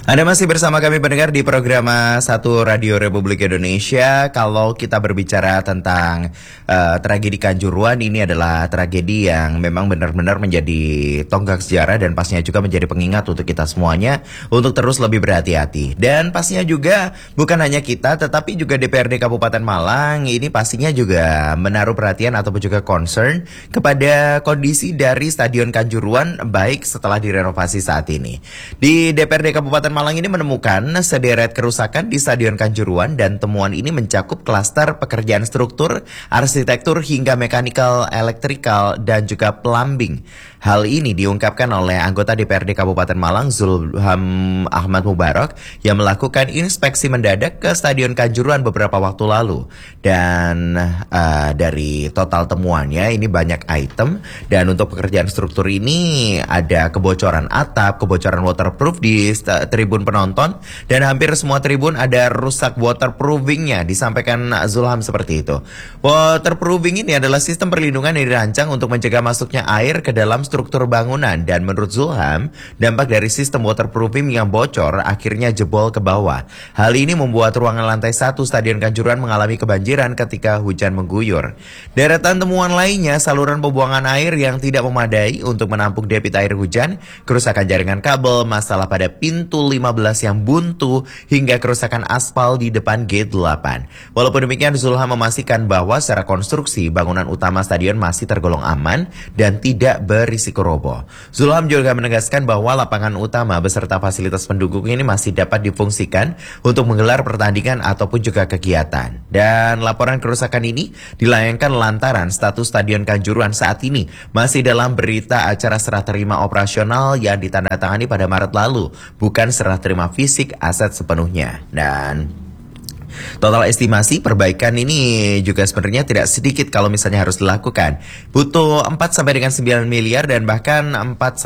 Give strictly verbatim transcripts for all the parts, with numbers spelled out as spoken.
Anda masih bersama kami pendengar di program Satu Radio Republik Indonesia. Kalau kita berbicara tentang uh, tragedi Kanjuruhan, ini adalah tragedi yang memang benar-benar menjadi tonggak sejarah dan pastinya juga menjadi pengingat untuk kita semuanya untuk terus lebih berhati-hati. Dan pastinya juga bukan hanya kita, tetapi juga D P R D Kabupaten Malang ini pastinya juga menaruh perhatian ataupun juga concern kepada kondisi dari Stadion Kanjuruhan baik setelah direnovasi saat ini. Di D P R D Kabupaten Malang ini menemukan sederet kerusakan di Stadion Kanjuruhan dan temuan ini mencakup klaster pekerjaan struktur, arsitektur hingga mekanikal, elektrikal dan juga plumbing. Hal ini diungkapkan oleh anggota D P R D Kabupaten Malang Zulham Ahmad Mubarak yang melakukan inspeksi mendadak ke Stadion Kanjuruhan beberapa waktu lalu. Dan uh, dari total temuannya ini banyak item, dan untuk pekerjaan struktur ini ada kebocoran atap, kebocoran waterproof di tribun penonton, dan hampir semua tribun ada rusak waterproofingnya, disampaikan Zulham seperti itu. Waterproofing ini adalah sistem perlindungan yang dirancang untuk mencegah masuknya air ke dalam struktur bangunan, dan menurut Zulham, dampak dari sistem waterproofing yang bocor akhirnya jebol ke bawah. Hal ini membuat ruangan lantai satu Stadion Kanjuruhan mengalami kebanjiran ketika hujan mengguyur. Deretan temuan lainnya, saluran pembuangan air yang tidak memadai untuk menampung debit air hujan, kerusakan jaringan kabel, masalah pada pintu lima belas yang buntu, hingga kerusakan aspal di depan gate delapan. Walaupun demikian, Zulham memastikan bahwa secara konstruksi bangunan utama stadion masih tergolong aman dan tidak berisiko roboh. Zulham juga menegaskan bahwa lapangan utama beserta fasilitas pendukung ini masih dapat difungsikan untuk menggelar pertandingan ataupun juga kegiatan. Dan laporan kerusakan ini dilayangkan lantaran status Stadion Kanjuruhan saat ini masih dalam berita acara serah terima operasional yang ditandatangani pada Maret lalu, bukan serah terima fisik aset sepenuhnya. Dan total estimasi perbaikan ini juga sebenarnya tidak sedikit kalau misalnya harus dilakukan. Butuh empat sampai dengan sembilan miliar dan bahkan empat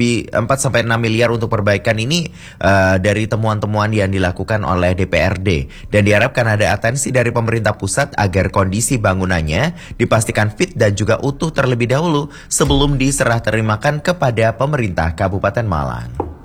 sampai enam miliar untuk perbaikan ini uh, dari temuan-temuan yang dilakukan oleh D P R D. Dan diharapkan ada atensi dari pemerintah pusat agar kondisi bangunannya dipastikan fit dan juga utuh terlebih dahulu sebelum diserah terimakan kepada pemerintah Kabupaten Malang.